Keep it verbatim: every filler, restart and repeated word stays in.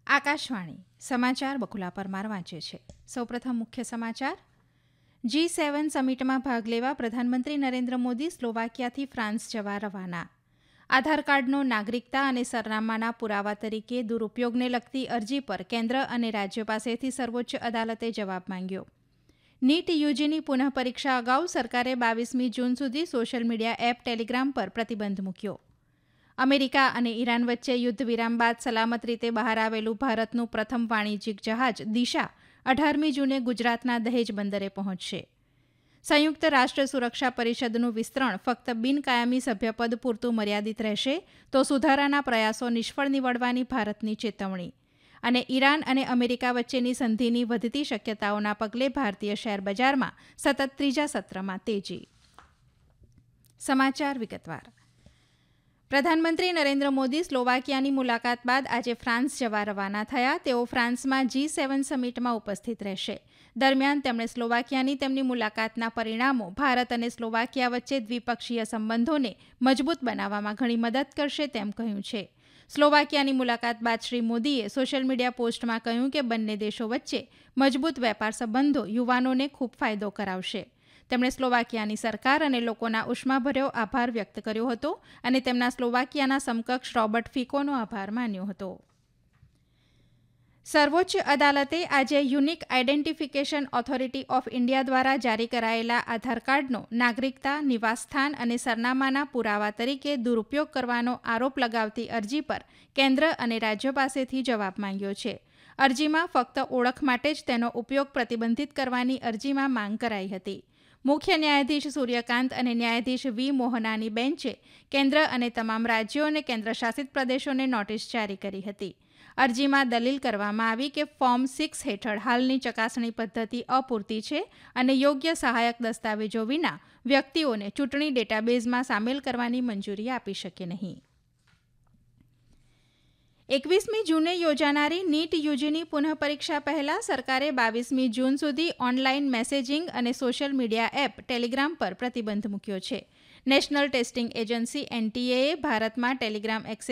આકાશવાણી સમાચાર બકુલા પરમાર વાંચે છે. સૌપ્રથમ મુખ્ય સમાચાર. જી સેવન સમિટમાં ભાગ લેવા પ્રધાનમંત્રી નરેન્દ્ર મોદી સ્લોવાકિયાથી ફ્રાન્સ જવા રવાના. આધાર કાર્ડનો નાગરિકતા અને સરનામાના પુરાવા તરીકે દુરુપયોગને લગતી અરજી પર કેન્દ્ર અને રાજ્યો પાસેથી સર્વોચ્ચ અદાલતે જવાબ માંગ્યો. નીટ યુજીની પુનઃ પરીક્ષા અગાઉ સરકારે બાવીસમી જૂન સુધી સોશિયલ મીડિયા એપ ટેલિગ્રામ પર પ્રતિબંધ મૂક્યો. અમેરિકા અને ઈરાન વચ્ચે યુદ્ધ વિરામ બાદ સલામત રીતે બહાર આવેલું ભારતનું પ્રથમ વાણિજ્યિક જહાજ દિશા અઢારમી જૂને ગુજરાતના દહેજ બંદરે પહોંચશે. સંયુક્ત રાષ્ટ્ર સુરક્ષા પરિષદનું વિસ્તરણ ફક્ત બિનકાયમી સભ્યપદ પૂરતું મર્યાદિત રહેશે તો સુધારાના પ્રયાસો નિષ્ફળ નીવડવાની ભારતની ચેતવણી. અને ઈરાન અને અમેરિકા વચ્ચેની સંધિની વધતી શક્યતાઓના પગલે ભારતીય શેર બજારમાં સતત ત્રીજા સત્રમાં તેજી. સમાચાર વિગતવાર. પ્રધાનમંત્રી નરેન્દ્ર મોદી સ્લોવાકિયાની મુલાકાત બાદ આજે ફ્રાન્સ જવા રવાના થયા. તેઓ ફ્રાન્સમાં જી સેવન સમિટમાં ઉપસ્થિત રહેશે. દરમિયાન તેમણે સ્લોવાકિયાની તેમની મુલાકાતના પરિણામો ભારત અને સ્લોવાકિયા વચ્ચે દ્વિપક્ષીય સંબંધોને મજબૂત બનાવવામાં ઘણી મદદ કરશે તેમ કહ્યું છે. સ્લોવાકિયાની મુલાકાત બાદ શ્રી મોદીએ સોશિયલ મીડિયા પોસ્ટમાં કહ્યું કે બંને દેશો વચ્ચે મજબૂત વેપાર સંબંધો યુવાનોને ખૂબ ફાયદો કરાવશે. તેમણે સ્લોવાકિયાની સરકાર અને લોકોના ઉષ્માભર્યો આભાર વ્યક્ત કર્યો હતો અને તેમના સ્લોવાકિયાના સમકક્ષ રોબર્ટ ફિકોનો આભાર માન્યો હતો. સર્વોચ્ચ અદાલતે આજે unique identification authority of India દ્વારા જારી કરાયેલા આધાર કાર્ડનો નાગરિકતા, નિવાસસ્થાન અને સરનામાના પુરાવા તરીકે દુરુપયોગ કરવાનો આરોપ લગાવતી અરજી પર કેન્દ્ર અને રાજ્યો પાસેથી જવાબ માંગ્યો છે. અરજીમાં ફક્ત ઓળખ માટે જ તેનો ઉપયોગ પ્રતિબંધિત કરવાની અરજીમાં માંગ કરાઈ હતી. મુખ્ય ન્યાયાધીશ સૂર્યકાંત અને ન્યાયાધીશ વી મોહનાની બેન્ચે કેન્દ્ર અને તમામ રાજ્યો અને કેન્દ્રશાસિત પ્રદેશોને નોટિસ જારી કરી હતી. અરજીમાં દલીલ કરવામાં આવી કે ફોર્મ સિક્સ હેઠળ હાલની ચકાસણી પદ્ધતિ અપૂરતી છે અને યોગ્ય સહાયક દસ્તાવેજો વિના વ્યક્તિઓને ચૂંટણી ડેટાબેઝમાં સામેલ કરવાની મંજૂરી આપી શકે નહીં. એકવીસમી જૂને યોજાનારી નીટ યુજીની પુનઃ પરીક્ષા પહેલા સરકારે બાવીસમી જૂન સુધી ઓનલાઈન મેસેજિંગ અને સોશિયલ મીડિયા એપ ટેલિગ્રામ પર પ્રતિબંધ મૂક્યો છે. નેશનલ ટેસ્ટિંગ એજન્સી એનટીએએ ભારતમાં ટેલિગ્રામ એક્સેસ